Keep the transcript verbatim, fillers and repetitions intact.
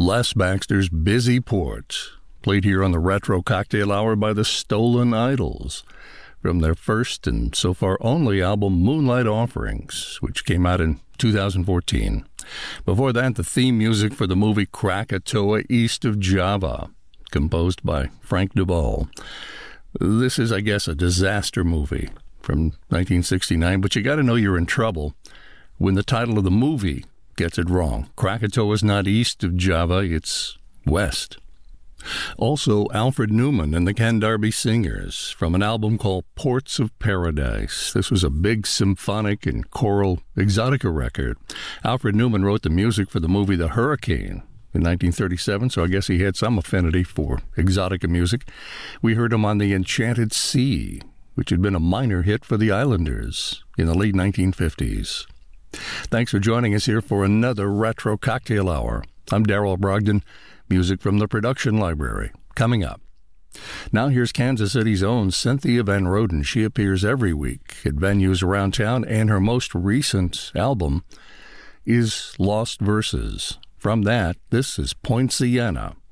Les Baxter's Busy Port, played here on the Retro Cocktail Hour by the Stolen Idols, from their first and so far only album Moonlight Offerings, which came out in two thousand fourteen. Before that, the theme music for the movie Krakatoa East of Java, composed by Frank DeVol. This is, I guess, a disaster movie from nineteen sixty-nine, but you got to know you're in trouble when the title of the movie gets it wrong. Krakatoa is not east of Java, it's west. Also, Alfred Newman and the Ken Darby Singers from an album called Ports of Paradise. This was a big symphonic and choral exotica record. Alfred Newman wrote the music for the movie The Hurricane in nineteen thirty-seven, so I guess he had some affinity for exotica music. We heard him on The Enchanted Sea, which had been a minor hit for the Islanders in the late nineteen fifties. Thanks for joining us here for another Retro Cocktail Hour. I'm Darrell Brogdon. Music from the production library, coming up. Now here's Kansas City's own Cynthia Van Roden. She appears every week at venues around town, and her most recent album is Lost Verses. From that, this is Point Siena.